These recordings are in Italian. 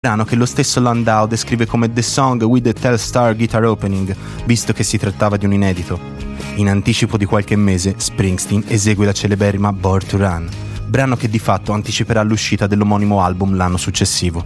brano che lo stesso Landau descrive come The Song with the Telstar Guitar Opening, visto che si trattava di un inedito. In anticipo di qualche mese, Springsteen esegue la celeberrima Born to Run, brano che di fatto anticiperà l'uscita dell'omonimo album l'anno successivo.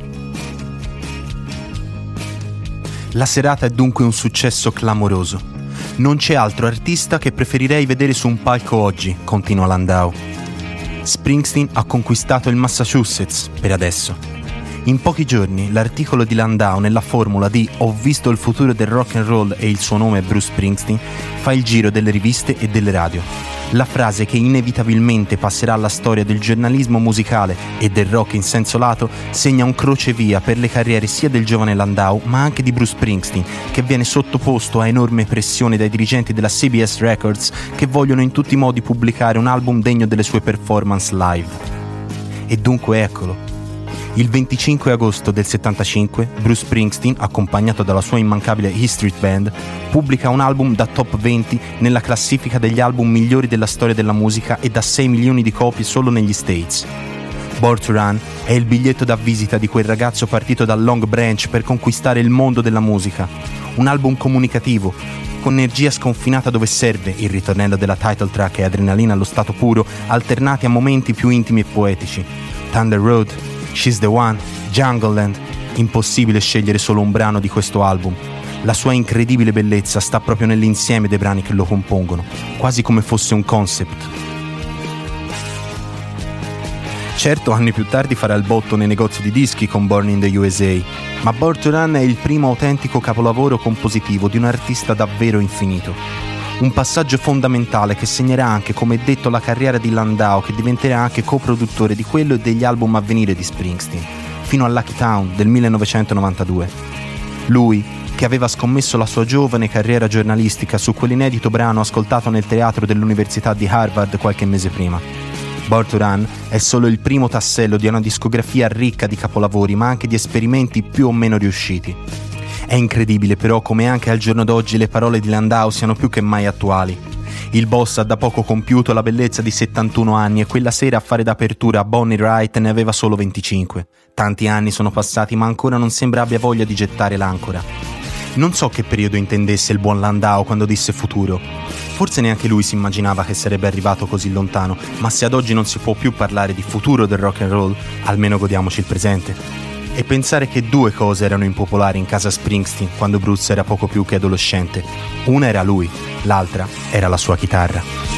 La serata è dunque un successo clamoroso. Non c'è altro artista che preferirei vedere su un palco oggi, continua Landau. Springsteen ha conquistato il Massachusetts, per adesso. In pochi giorni l'articolo di Landau nella formula di "Ho visto il futuro del rock and roll e il suo nome è Bruce Springsteen" fa il giro delle riviste e delle radio. La frase che inevitabilmente passerà alla storia del giornalismo musicale e del rock in senso lato segna un crocevia per le carriere sia del giovane Landau ma anche di Bruce Springsteen, che viene sottoposto a enorme pressione dai dirigenti della CBS Records che vogliono in tutti i modi pubblicare un album degno delle sue performance live. E dunque eccolo. Il 25 agosto del 75, Bruce Springsteen, accompagnato dalla sua immancabile E Street Band, pubblica un album da top 20 nella classifica degli album migliori della storia della musica e da 6 milioni di copie solo negli States. Born to Run è il biglietto da visita di quel ragazzo partito da Long Branch per conquistare il mondo della musica. Un album comunicativo, con energia sconfinata dove serve, il ritornello della title track e adrenalina allo stato puro, alternati a momenti più intimi e poetici. Thunder Road, She's the One, Jungleland. Impossibile scegliere solo un brano di questo album. La sua incredibile bellezza sta proprio nell'insieme dei brani che lo compongono, quasi come fosse un concept. Certo, anni più tardi farà il botto nei negozi di dischi con Born in the USA, ma Born to Run è il primo autentico capolavoro compositivo di un artista davvero infinito. Un passaggio fondamentale che segnerà anche, come detto, la carriera di Landau, che diventerà anche coproduttore di quello e degli album a venire di Springsteen, fino a Lucky Town del 1992. Lui, che aveva scommesso la sua giovane carriera giornalistica su quell'inedito brano ascoltato nel teatro dell'Università di Harvard qualche mese prima. Born to Run è solo il primo tassello di una discografia ricca di capolavori, ma anche di esperimenti più o meno riusciti. È incredibile però come anche al giorno d'oggi le parole di Landau siano più che mai attuali. Il boss ha da poco compiuto la bellezza di 71 anni e quella sera a fare d'apertura a Bonnie Wright ne aveva solo 25. Tanti anni sono passati ma ancora non sembra abbia voglia di gettare l'ancora. Non so che periodo intendesse il buon Landau quando disse futuro. Forse neanche lui si immaginava che sarebbe arrivato così lontano, ma se ad oggi non si può più parlare di futuro del rock and roll, almeno godiamoci il presente. E pensare che due cose erano impopolari in casa Springsteen quando Bruce era poco più che adolescente. Una era lui, l'altra era la sua chitarra.